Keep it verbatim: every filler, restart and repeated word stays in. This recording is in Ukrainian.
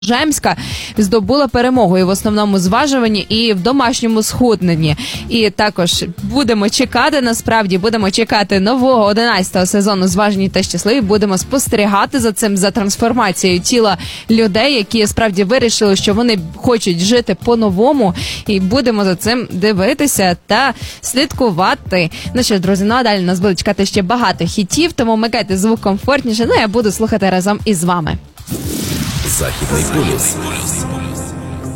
Жемська здобула перемогу і в основному зважуванні, і в домашньому схудненні. І також будемо чекати, насправді, будемо чекати нового одинадцятого сезону «Зважені та щасливі». Будемо спостерігати за цим, за трансформацією тіла людей, які справді вирішили, що вони хочуть жити по-новому. І будемо за цим дивитися та слідкувати. Ну що ж, друзі, ну а далі нас буде чекати ще багато хітів, тому вмикайте звук комфортніше. Ну, я буду слухати разом із вами. Західний полюс.